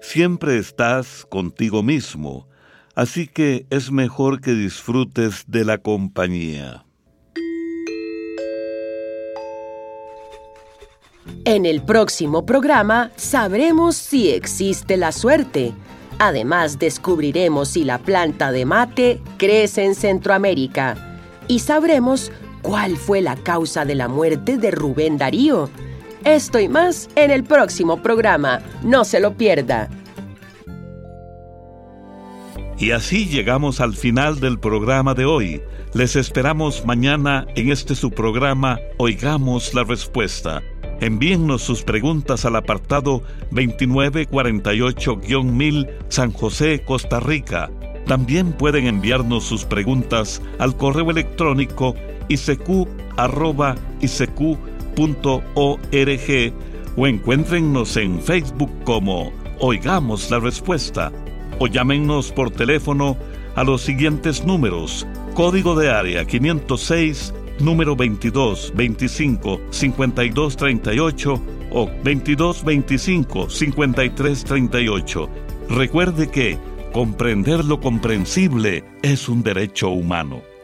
siempre estás contigo mismo, así que es mejor que disfrutes de la compañía. En el próximo programa sabremos si existe la suerte. Además, descubriremos si la planta de mate crece en Centroamérica y sabremos cuál fue la causa de la muerte de Rubén Darío. Esto y más en el próximo programa. No se lo pierda. Y así llegamos al final del programa de hoy. Les esperamos mañana en su programa Oigamos la Respuesta. Envíennos sus preguntas al apartado 2948-1000 San José, Costa Rica. También pueden enviarnos sus preguntas al correo electrónico isq@isq.org o encuéntrennos en Facebook como Oigamos la Respuesta o llámennos por teléfono a los siguientes números: código de área 506, número 2225-5238 o 2225-5338. Recuerde que comprender lo comprensible es un derecho humano.